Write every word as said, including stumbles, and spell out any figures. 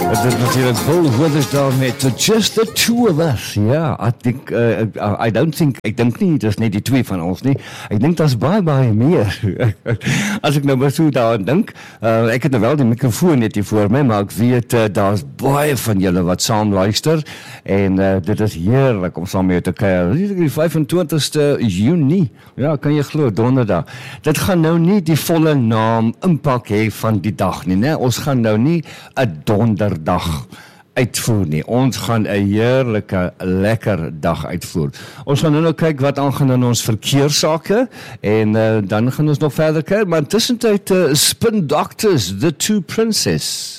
Het is natuurlijk Bill Withers daar met Just the Two of Us. Ja, I think, uh, I don't think, ek dink nie, dis net die twee van ons nie. Ek dink dat is baie, baie meer. As ek nou maar so daaraan dink, uh, ek het nou wel die microfoon net hier voor my, maar ek weet, uh, daar is baie van julle wat saam luister, en uh, dit is heerlik om saam met jou te kuier. Dit is die vyfentwintigste Junie, ja, kan jy glo, donderdag. Dit gaan nou nie die volle naam impak hê van die dag nie, né? Ons gaan nou nie 'n donderdag uitvoer nie. Ons gaan 'n heerlike, lekker dag uitvoer. Ons gaan nou nou kyk wat aangaan in ons verkeerssake, en uh, dan gaan ons nog verder kyk, maar tussentyd uh, Spin Doctors, The Two Princess.